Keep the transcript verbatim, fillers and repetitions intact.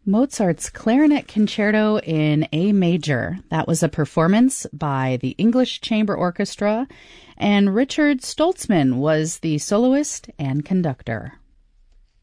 Mozart's Clarinet Concerto in A Major. That was a performance by the English Chamber Orchestra, and Richard Stoltzman was the soloist and conductor.